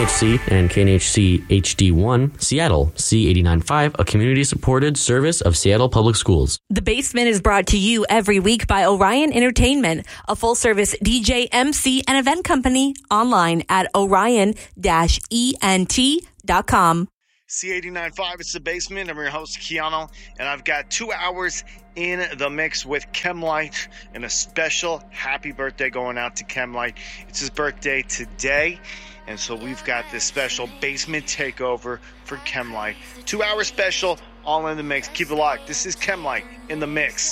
KNHC and KNHC HD1, Seattle, C89.5, a community-supported service of Seattle Public Schools. The Basement is brought to you every week by Orion Entertainment, a full-service DJ, MC, and event company online at orion-ent.com. C89.5, it's The Basement. I'm your host, Keanu, and I've got 2 hours in the mix with Chemlight, and a special happy birthday going out to Chemlight. It's his birthday today, and so we've got this special basement takeover for Chemlight. 2 hour special, all in the mix. Keep it locked. This is Chemlight in the mix.